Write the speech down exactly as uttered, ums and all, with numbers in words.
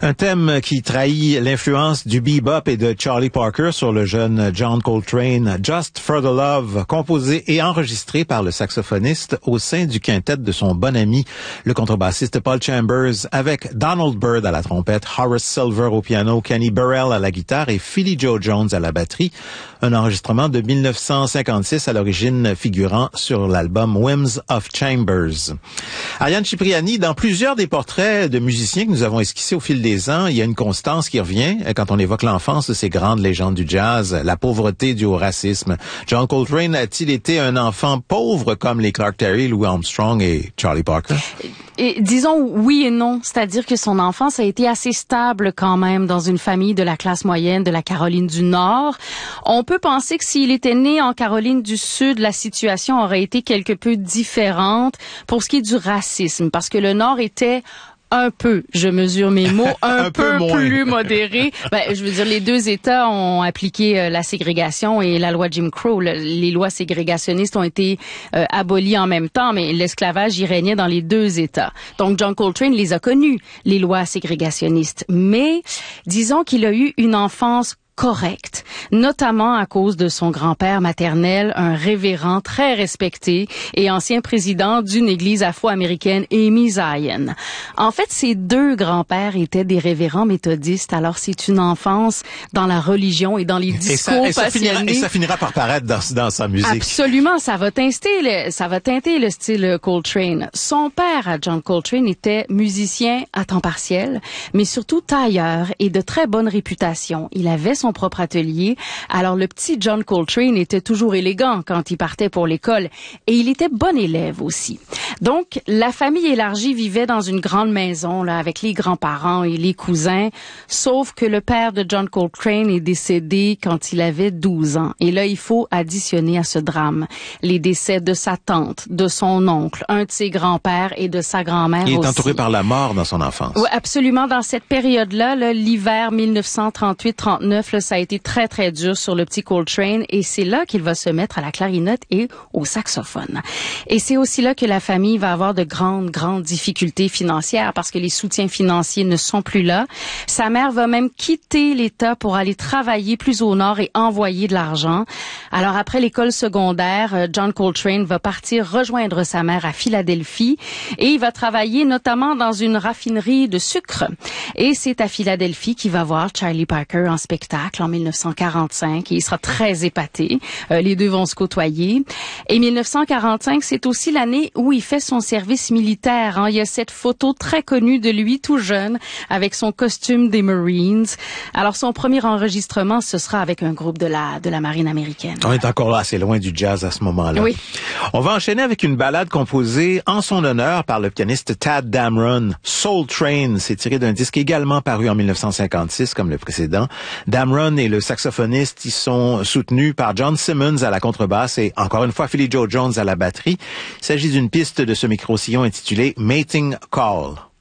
Un thème qui trahit l'influence du bebop et de Charlie Parker sur le jeune John Coltrane, Just for the Love, composé et enregistré par le saxophoniste au sein du quintet de son bon ami, le contrebassiste Paul Chambers, avec Donald Byrd à la trompette, Horace Silver au piano, Kenny Burrell à la guitare et Philly Joe Jones à la batterie. Un enregistrement de mille neuf cent cinquante-six à l'origine figurant sur l'album Whims of Chambers. Ariane Cipriani, dans plusieurs des portraits de musiciens que nous avons esquissés au fil des ans, il y a une constance qui revient quand on évoque l'enfance de ces grandes légendes du jazz, la pauvreté due au racisme. John Coltrane a-t-il été un enfant pauvre comme les Clark Terry, Louis Armstrong et Charlie Parker? Et disons oui et non, c'est-à-dire que son enfance a été assez stable quand même dans une famille de la classe moyenne de la Caroline du Nord. On peut penser que s'il était né en Caroline du Sud, la situation aurait été quelque peu différente pour ce qui est du racisme, parce que le Nord était un peu, je mesure mes mots, un, un peu, peu plus modéré. Ben, je veux dire, les deux États ont appliqué euh, la ségrégation et la loi Jim Crow. Le, les lois ségrégationnistes ont été euh, abolies en même temps, mais l'esclavage y régnait dans les deux États. Donc, John Coltrane les a connues, les lois ségrégationnistes. Mais, disons qu'il a eu une enfance correct, notamment à cause de son grand-père maternel, un révérend très respecté et ancien président d'une église afro-américaine, Aimé Zion. En fait, ces deux grands-pères étaient des révérends méthodistes, alors c'est une enfance dans la religion et dans les discours et ça, et ça passionnés. Finira, et ça finira par paraître dans, dans sa musique. Absolument, ça va teinter le, ça va teinter le style Coltrane. Son père, à John Coltrane, était musicien à temps partiel, mais surtout tailleur et de très bonne réputation. Il avait son propre atelier. Alors, le petit John Coltrane était toujours élégant quand il partait pour l'école et il était bon élève aussi. Donc, la famille élargie vivait dans une grande maison là avec les grands-parents et les cousins, sauf que le père de John Coltrane est décédé quand il avait douze ans. Et là, il faut additionner à ce drame les décès de sa tante, de son oncle, un de ses grands-pères et de sa grand-mère aussi. Il est entouré par la mort dans son enfance. Oui, absolument. Dans cette période-là, là, l'hiver mille neuf cent trente-huit trente-neuf, là, ça a été très, très dur sur le petit Coltrane et c'est là qu'il va se mettre à la clarinette et au saxophone. Et c'est aussi là que la famille va avoir de grandes, grandes difficultés financières parce que les soutiens financiers ne sont plus là. Sa mère va même quitter l'État pour aller travailler plus au nord et envoyer de l'argent. Alors, après l'école secondaire, John Coltrane va partir rejoindre sa mère à Philadelphie et il va travailler notamment dans une raffinerie de sucre. Et c'est à Philadelphie qu'il va voir Charlie Parker en spectacle en mille neuf cent quarante-cinq et il sera très épaté. Euh, les deux vont se côtoyer. Et mille neuf cent quarante-cinq, c'est aussi l'année où il fait son service militaire. Hein. Il y a cette photo très connue de lui tout jeune avec son costume des Marines. Alors son premier enregistrement, ce sera avec un groupe de la de la marine américaine. On est encore là assez loin du jazz à ce moment-là. Oui. On va enchaîner avec une ballade composée en son honneur par le pianiste Tadd Dameron. Soul Train, c'est tiré d'un disque également paru en mille neuf cent cinquante-six comme le précédent. Dameron et le saxophoniste, ils sont soutenus par John Simmons à la contrebasse et encore une fois Philly Joe Jones à la batterie. Il s'agit d'une piste de ce micro-sillon intitulée Mating Call.